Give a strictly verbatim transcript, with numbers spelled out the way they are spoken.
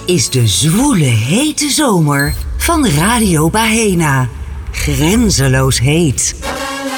is de zwoele hete zomer van Radio Bahena. Grenzeloos heet.